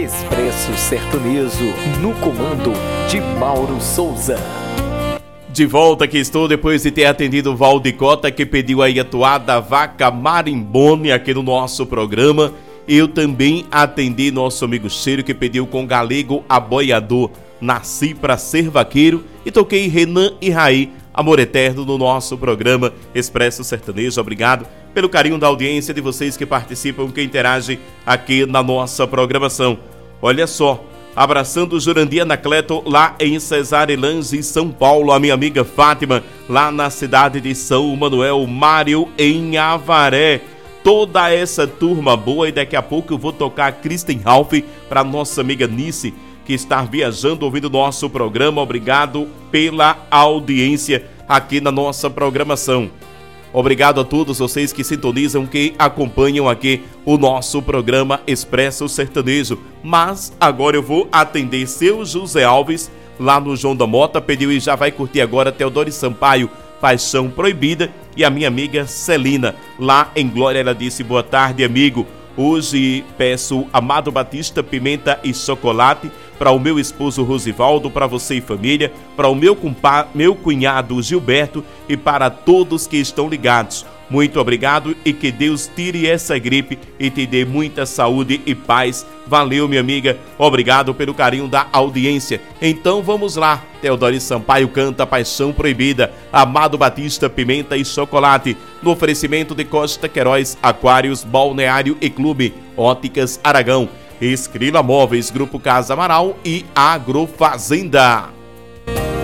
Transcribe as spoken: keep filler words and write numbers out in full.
Expresso Sertanejo, no comando de Mauro Souza. De volta aqui estou, depois de ter atendido o Valdicota, que pediu aí a toada Vaca Marimbone aqui no nosso programa. Eu também atendi nosso amigo Cheiro, que pediu com Galego Aboiador, Nasci Pra Ser Vaqueiro, e toquei Renan e Raí, Amor Eterno, no nosso programa Expresso Sertanejo. Obrigado pelo carinho da audiência, de vocês que participam, que interagem aqui na nossa programação. Olha só, abraçando Jurandir Anacleto lá em Cesarelange, São Paulo, a minha amiga Fátima lá na cidade de São Manuel, Mário em Avaré, toda essa turma boa. E daqui a pouco eu vou tocar Kristen Ralph para nossa amiga Nice, que está viajando ouvindo nosso programa. Obrigado pela audiência aqui na nossa programação. Obrigado a todos vocês que sintonizam, que acompanham aqui o nosso programa Expresso Sertanejo. Mas agora eu vou atender seu José Alves, lá no João da Mota, pediu e já vai curtir agora Teodoro Sampaio, Paixão Proibida, e a minha amiga Celina, lá em Glória. Ela disse: boa tarde, amigo. Hoje peço Amado Batista, Pimenta e Chocolate, para o meu esposo Rosivaldo, para você e família, para o meu, compa- meu cunhado Gilberto e para todos que estão ligados. Muito obrigado e que Deus tire essa gripe e te dê muita saúde e paz. Valeu, minha amiga. Obrigado pelo carinho da audiência. Então vamos lá. Teodoro Sampaio canta Paixão Proibida, Amado Batista, Pimenta e Chocolate, no oferecimento de Costa Queiroz, Aquários, Balneário e Clube, Óticas Aragão, Escrila Móveis, Grupo Casa Amaral e Agrofazenda.